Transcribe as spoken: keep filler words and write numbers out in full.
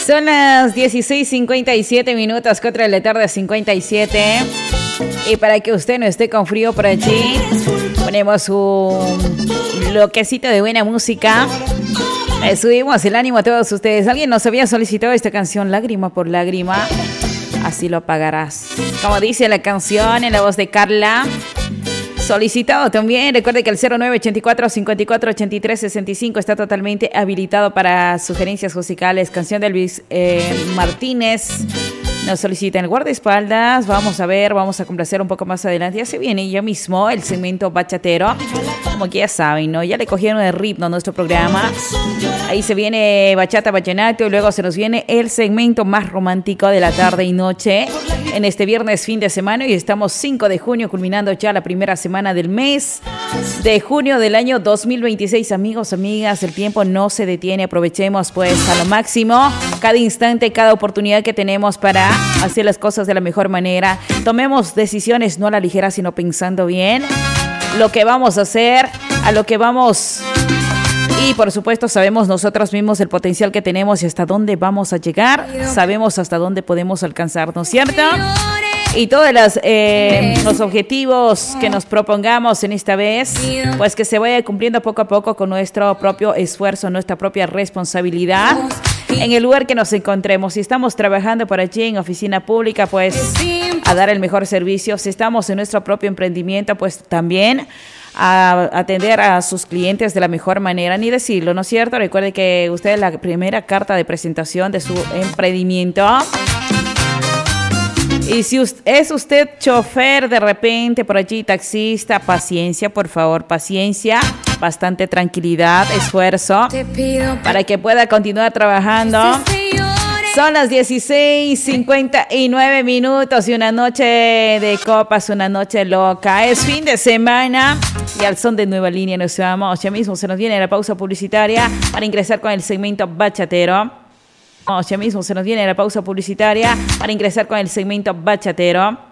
Son las dieciséis cincuenta y siete minutos, cuatro de la tarde, cincuenta y siete. Y para que usted no esté con frío por allí, ponemos un bloquecito de buena música. Le subimos el ánimo a todos ustedes. Alguien nos había solicitado esta canción, Lágrima por Lágrima. Así lo pagarás. Como dice la canción en la voz de Carla. Solicitado también. Recuerde que el cero nueve ochenta y cuatro cincuenta y cuatro ochenta y tres sesenta y cinco está totalmente habilitado para sugerencias musicales. Canción de Luis eh, Martínez. Nos solicitan el guardaespaldas. Vamos a ver, vamos a complacer un poco más adelante. Ya se viene ya mismo el segmento bachatero. Como que ya saben, ¿no? Ya le cogieron el ritmo a nuestro programa. Ahí se viene bachata, vallenato y luego se nos viene el segmento más romántico de la tarde y noche. En este viernes, fin de semana, y estamos cinco de junio, culminando ya la primera semana del mes de junio del año dos mil veintiséis. Amigos, amigas, el tiempo no se detiene. Aprovechemos pues a lo máximo cada instante, cada oportunidad que tenemos para hacer las cosas de la mejor manera. Tomemos decisiones no a la ligera, sino pensando bien lo que vamos a hacer, a lo que vamos. Y por supuesto sabemos nosotros mismos el potencial que tenemos y hasta dónde vamos a llegar. Sabemos hasta dónde podemos alcanzar, ¿no es cierto? Y todos los, eh, los objetivos que nos propongamos en esta vez, pues que se vaya cumpliendo poco a poco con nuestro propio esfuerzo, nuestra propia responsabilidad. En el lugar que nos encontremos, si estamos trabajando por allí en oficina pública, pues a dar el mejor servicio. Si estamos en nuestro propio emprendimiento, pues también a atender a sus clientes de la mejor manera, ni decirlo, ¿no es cierto? Recuerde que usted es la primera carta de presentación de su emprendimiento. Y si es usted chofer de repente por allí, taxista, paciencia, por favor, paciencia, bastante tranquilidad, esfuerzo para que pueda continuar trabajando. Son las dieciséis cincuenta y nueve minutos y una noche de copas, una noche loca. Es fin de semana y al son de Nueva Línea nos vamos. Ya mismo se nos viene la pausa publicitaria para ingresar con el segmento bachatero. Ya mismo se nos viene la pausa publicitaria para ingresar con el segmento bachatero.